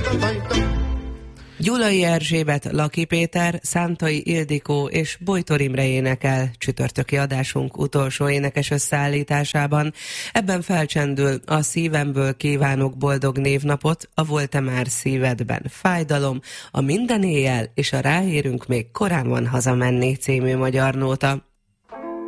Gyulai Erzsébet, Laki Péter, Szántai Ildikó és Bojtor Imre énekel csütörtöki adásunk utolsó énekes összeállításában. Ebben felcsendül a Szívemből kívánok boldog névnapot, a Volt-e már szívedben fájdalom, a Minden éjjel és a Ráérünk még korán van hazamenni című magyar nóta.